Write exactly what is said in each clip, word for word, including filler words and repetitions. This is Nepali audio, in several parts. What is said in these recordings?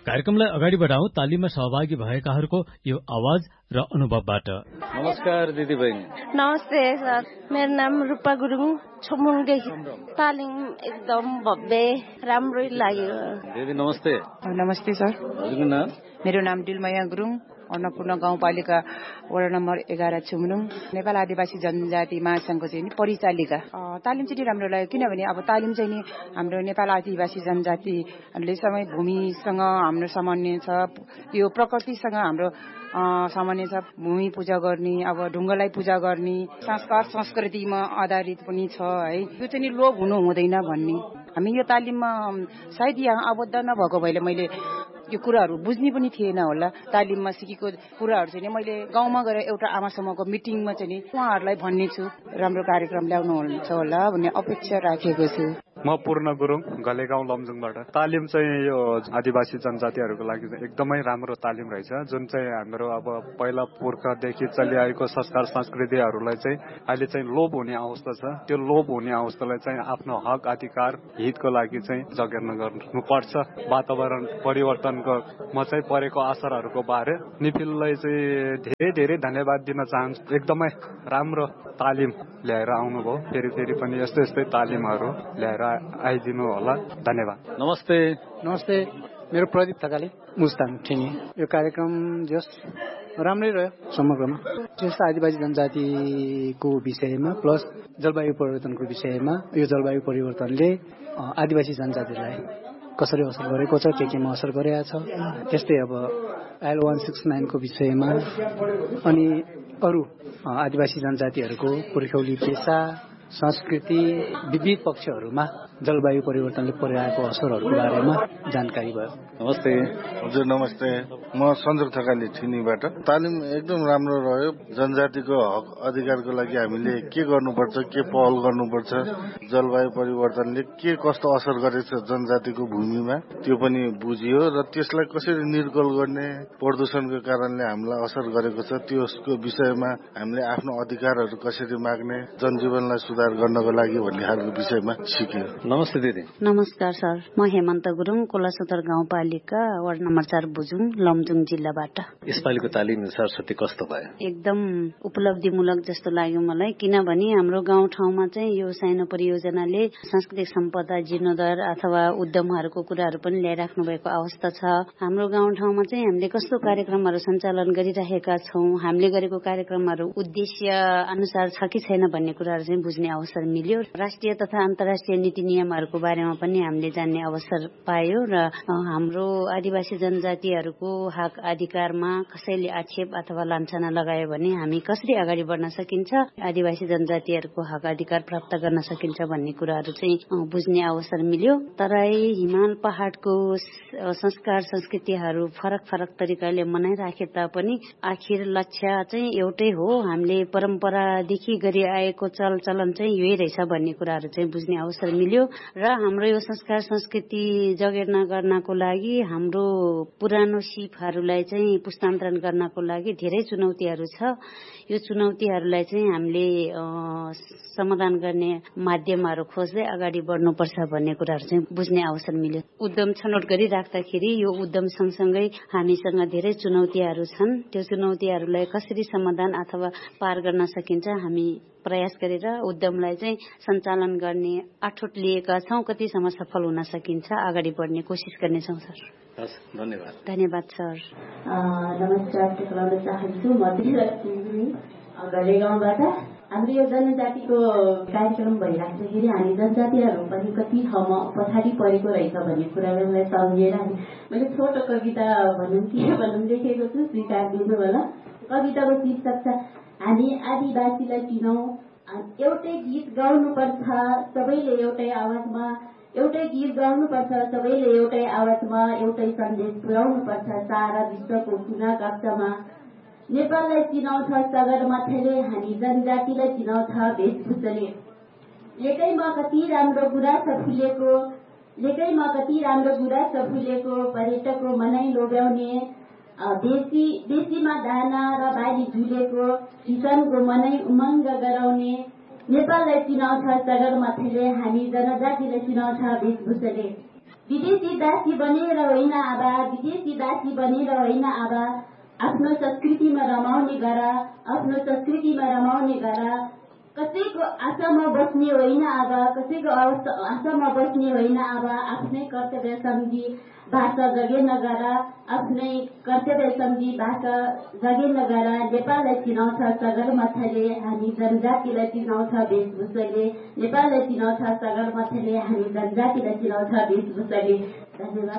कार्यक्रमलाई अगाडि बढाउँ तालिममा सहभागी भएकाहरूको यो आवाज र अनुभवबाट। नमस्कार दिदी बहिनी। नमस्ते सर, मेरो नाम रूपा गुरुङ, छमुङदेखि। तालिम एकदम भव्य राम्रै लाग्यो। दिदी नमस्ते। नमस्ते सर। हजुरको नाम? मेरो नाम दिलमाया गुरुङ, अन्नपूर्ण गाउँपालिका वडा नम्बर एघार छुमनुङ, नेपाल आदिवासी जनजाति महासंघको चाहिँ नि परिचालिका। तालिम चाहिँ राम्रो लाग्यो किनभने अब तालिम चाहिँ नि हाम्रो नेपाल आदिवासी जनजातिले समय भूमिसँग हाम्रो सामान्य छ, यो प्रकृतिसँग हाम्रो सामान्य छ। भूमि पूजा गर्ने, अब ढुङ्गालाई पूजा गर्ने संस्कार संस्कृतिमा आधारित पनि छ है। यो चाहिँ नि लोभ हुनु हुँदैन भन्ने हामी यो तालिममा सायद यहाँ आबद्ध नभएको भएले मैले यो कुराहरू बुझ्ने पनि थिएन होला। तालिममा सिकेको कुराहरू चाहिँ मैले गाउँमा गएर एउटा आमा समूहको मिटिङमा चाहिँ नि उहाँहरूलाई भन्ने छु, राम्रो कार्यक्रम ल्याउनुहुन्छ होला भन्ने अपेक्षा राखेको छु। म पूर्ण गुरुङ, घलेगाउँ लमजुङबाट। तालिम चाहिँ यो आदिवासी जनजातिहरूको लागि एकदमै राम्रो तालिम रहेछ, जुन चाहिँ हाम्रो अब पहिला पुर्खादेखि चलिआएको संस्कार संस्कृतिहरूलाई चाहिँ अहिले चाहिँ लोप हुने अवस्था छ। त्यो लोप हुने अवस्थालाई चाहिँ आफ्नो हक अधिकार हितको लागि चाहिँ जगेर्ना गर्नुपर्छ। वातावरण परिवर्तनको म चाहिँ परेको असरहरूको बारे निफिललाई चाहिँ धेरै धेरै धन्यवाद दिन चाहन्छु। एकदमै राम्रो तालिम ल्याएर आउनुभयो, फेरि फेरि पनि यस्तै यस्तै तालिमहरू ल्याएर आइदिनु होला। धन्यवाद। नमस्ते। नमस्ते, मेरो प्रदीप थकाली, मुस्ताङ ठिनी। यो कार्यक्रम जस राम्रै रह्यो समग्रमा। जस्तो आदिवासी जनजातिको विषयमा प्लस जलवायु परिवर्तनको विषयमा, यो जलवायु परिवर्तनले आदिवासी जनजातिलाई कसरी असर गरेको छ, के केमा असर गरेको छ, त्यस्तै अब आइएल वान सिक्स नाइनको विषयमा, अनि अरू आदिवासी जनजातिहरूको पुर्ख्यौली पेसा संस्कृति विविध पक्षहरूमा जलवायु परिवर्तनले परिरहेको असरहरूको बारेमा जानकारी भयो। नमस्ते। हजुर नमस्ते, म सञ्जोग थकाली ठिनीबाट। तालिम एकदम राम्रो रह्यो। जनजातिको हक अधिकारको लागि हामीले के गर्नुपर्छ, के पहल गर्नुपर्छ, जलवायु परिवर्तनले के कस्तो असर गरेछ जनजातिको भूमिमा त्यो पनि बुझियो र त्यसलाई कसरी निर्कल गर्ने, प्रदूषणको कारणले हामीलाई असर गरेको छ त्यसको विषयमा हामीले आफ्नो अधिकारहरू कसरी माग्ने, जनजीवनलाई सुधार गर्नको लागि भन्ने खालको विषयमा सिक्यो। नमस्ते दिदी। नमस्कार सर, म हेमन्त गुरुङ, कोलासोतर गाउँपालिका वार्ड नम्बर चार बुजुङ, लमजुङ जिल्लाबाट। यसपालिको तालिम सरस्वती कस्तो भयो? एकदम उपलब्धिमूलक जस्तो लाग्यो मलाई, किनभने हाम्रो गाउँठाउँमा चाहिँ यो सानो परियोजनाले सांस्कृतिक सम्पदा जीर्णोद्धार अथवा उद्यमहरूको कुराहरू पनि ल्याइराख्नु भएको अवस्था छ। हाम्रो गाउँठाउँमा चाहिँ हामीले कस्तो कार्यक्रमहरू सञ्चालन गरिरहेका छौँ, हामीले गरेको कार्यक्रमहरू उद्देश्य अनुसार छ कि छैन भन्ने कुराहरू चाहिँ बुझ्ने अवसर मिल्यो। राष्ट्रिय तथा अन्तर्राष्ट्रिय नीति नियमहरूको बारेमा पनि हामीले जान्ने अवसर पायो र हाम्रो आदिवासी जनजातिहरूको हक अधिकारमा कसैले आक्षेप अथवा लान्छना लगायो भने हामी कसरी अगाडि बढ्न सकिन्छ, आदिवासी जनजातिहरूको हक अधिकार प्राप्त गर्न सकिन्छ भन्ने कुराहरू चाहिँ बुझ्ने अवसर मिल्यो। तराई हिमाल पहाडको संस्कार संस्कृतिहरू फरक फरक तरिकाले मनाइराखे तापनि आखिर लक्ष्य चाहिँ एउटै हो, हामीले परम्परादेखि गरी आएको चलचलन चाहिँ यही रहेछ भन्ने कुराहरू चाहिँ बुझ्ने अवसर मिल्यो र हाम्रो यो संस्कार संस्कृति जगेर्ना गर्नको लागि, हाम्रो पुरानो सिपहरूलाई चाहिँ पुस्तान्तरण गर्नको लागि धेरै चुनौतीहरू छ। यो चुनौतीहरूलाई चाहिँ हामीले समाधान गर्ने माध्यमहरू खोज्दै अगाडि बढ्नुपर्छ भन्ने कुराहरू चाहिँ बुझ्ने अवसर मिल्यो। उद्यम छनौट गरिराख्दाखेरि यो उद्यम सँगसँगै हामीसँग धेरै चुनौतीहरू छन्, त्यो चुनौतीहरूलाई कसरी समाधान अथवा पार गर्न सकिन्छ हामी प्रयास गरेर उद्यमलाई चाहिँ सञ्चालन गर्ने अठोट लिएका छौँ। कतिसम्म सफल हुन सकिन्छ अगाडि बढ्ने कोसिस गर्नेछौँ सर। धन्यवाद। धन्यवाद सर। नमस्कार, टक्राउन चाहन्छु। म घलेगाउँबाट। हाम्रो यो जनजातिको कार्यक्रम भइराख्दाखेरि हामी जनजातिहरू पनि कति ठाउँमा पछाडि परेको रहेछ भन्ने कुरालाई सम्झेर मैले छोटो कविता भनौँ के भनौँ लेखेको छु, स्वीकार दिनु होला। कविताको शीर्षक छ हामी आदिवासीलाई चिनौँ, एउटै गीत गाउनुपर्छ सबैले एउटै आवाजमा, एउटै गीत गाउनुपर्छ सबैले एउटै आवाजमा, एउटै सन्देश पुर्याउनुपर्छ सारा विश्वको कुना कक्षमा। नेपाललाई चिनाउँछ सगरमाथाले, हामी जनजातिलाई चिनाउँछ वेशभूषाले। लेकैमा कति राम्रो गुराँस फुलेको, लेकैमा कति राम्रो गुराँस फुलेको, पर्यटकको मनै लोभ्याउने, देशी देशीमा दाना र बाली झुलेको, किसानको मनै उमङ्ग गराउने। नेपाललाई चिनाउँछ सगरमाथाले, हामी जनजातिलाई चिनाउँछ वेशभूषाले। विदेशी दासी बनेर होइन आबा, विदेशी दासी बनेर होइन आबा, आफ्नो संस्कृतिमा रमाउने गर, आफ्नो संस्कृतिमा रमाउने गर, कसैको आशामा बस्ने होइन आबा, कसैको आशामा बस्ने होइन आबा, आफ्नै कर्तव्य सम्झी भाषा जगे नगर, आफ्नै कर्तव्य सम्झी भाषा जगे नगर, नेपाललाई चिनाउँछ सगरमाथाले, हामी जनजातिलाई चिनाउँछ वेशभूषाले, नेपाललाई चिनाउँछ सगरमाथाले, हामी जनजातिलाई चिनाउँछ वेशभूषाले। धन्यवाद।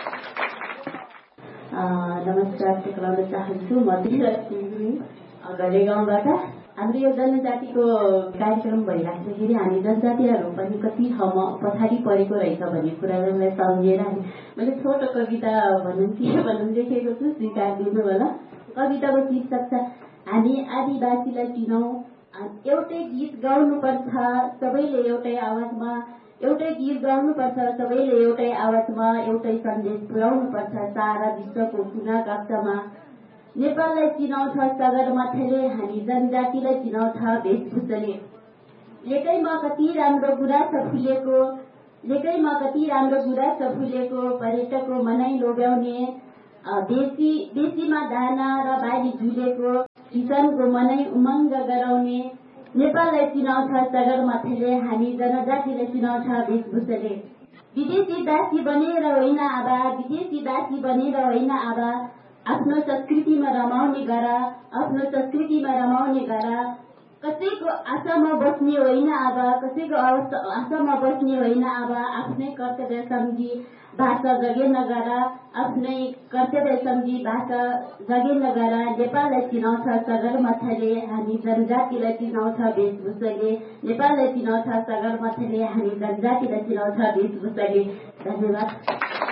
नमस्कार टक्राउन चाहन्छु। म गले गाउँबाट। हाम्रो यो जनजातिको कार्यक्रम भइराख्दाखेरि हामी जनजातिहरू पनि कति ठाउँमा पछाडि परेको रहेछ भन्ने कुरालाई सम्झेर मैले छोटो कविता भनौँ के भनौँ लेखेको छु, स्वीकार दिनु होला। कविताको शीर्षक छ हामी आदिवासीलाई चिनौँ, एउटै गीत गाउनुपर्छ सबैले एउटै आवाजमा, एउटै गीत गाउनुपर्छ सबैले एउटै आवाजमा, एउटै सन्देश पुर्याउनुपर्छ सारा विश्वको कुना कक्षामा। नेपाललाई चिनाउँछ सगरमाथाले, हामी जनजातिलाई चिनाउँछ वेशभूषाले। लेकैमा कति राम्रो गुराँस फुलेको, लेकैमा कति राम्रो गुराँस फुलेको, पर्यटकको मनै लोभ्याउने, बेसी बेसीमा दाना र बाली झुलेको, किसानको मनै उमङ्ग गराउने। नेपाललाई चिनाउँछ सगरमाथाले, हामी जनजातिलाई चिनाउँछ वेशभूषाले। विदेशी दासी बनेर होइन आबा, विदेशी दासी बनेर होइन आबा, आफ्नो संस्कृतिमा रमाउने गर, आफ्नो संस्कृतिमा रमाउने गर, कसैको आशामा बस्ने होइन आबा, कसैको आशामा बस्ने होइन आबा, आफ्नै कर्तव्य सम्झी भाषा जगे नगर, आफ्नै कर्तव्य सम्झी भाषा जगे नगर, नेपाललाई चिनाउँछ सगरमाथाले, हामी जनजातिलाई चिनाउँछ वेशभूषाले, नेपाललाई चिनाउँछ सगरमाथाले, हामी जनजातिलाई चिनाउँछ वेशभूषाले। धन्यवाद।